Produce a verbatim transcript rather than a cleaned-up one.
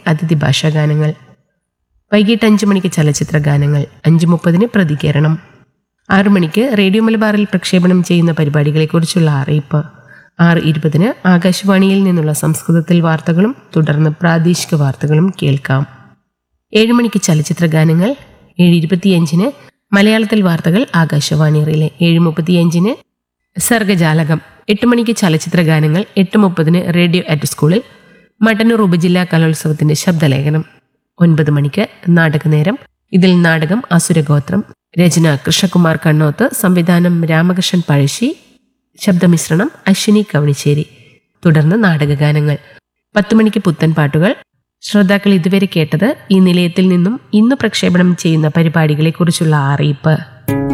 അതിഥി ഭാഷാ ഗാനങ്ങൾ. വൈകിട്ട് അഞ്ചു മണിക്ക് ചലച്ചിത്ര ഗാനങ്ങൾ. അഞ്ച് മുപ്പതിന് പ്രതികരണം. ആറു മണിക്ക് റേഡിയോ മലബാറിൽ പ്രക്ഷേപണം ചെയ്യുന്ന പരിപാടികളെക്കുറിച്ചുള്ള അറിയിപ്പ്. ആറ് ഇരുപതിന് ആകാശവാണിയിൽ നിന്നുള്ള സംസ്കൃതത്തിൽ വാർത്തകളും തുടർന്ന് പ്രാദേശിക വാർത്തകളും കേൾക്കാം. ഏഴ് മണിക്ക് ചലച്ചിത്ര ഗാനങ്ങൾ. ഏഴ് ഇരുപത്തിയഞ്ചിന് മലയാളത്തിൽ വാർത്തകൾ ആകാശവാണി റിലേ. ഏഴ് മുപ്പത്തിയഞ്ചിന് സർഗജാലകം. എട്ട് മണിക്ക് ചലച്ചിത്ര ഗാനങ്ങൾ. എട്ട് മുപ്പതിന് റേഡിയോ അറ്റ് സ്കൂളിൽ മട്ടന്നൂർ ഉപജില്ലാ കലോത്സവത്തിന്റെ ശബ്ദലേഖനം. ഒൻപത് മണിക്ക് നാടകനേരം. ഇതിൽ നാടകം അസുരഗോത്രം. രചന കൃഷ്ണകുമാർ കണ്ണോത്ത്. സംവിധാനം രാമകൃഷ്ണൻ പഴശ്ശി. ശബ്ദമിശ്രണം അശ്വിനി കവണിശ്ശേരി. തുടർന്ന് നാടകഗാനങ്ങൾ. പത്ത് മണിക്ക് പുത്തൻ പാട്ടുകൾ. ശ്രോതാക്കൾ ഇതുവരെ കേട്ടത് ഈ നിലയത്തിൽ നിന്നും ഇന്ന് പ്രക്ഷേപണം ചെയ്യുന്ന പരിപാടികളെക്കുറിച്ചുള്ള അറിയിപ്പ്.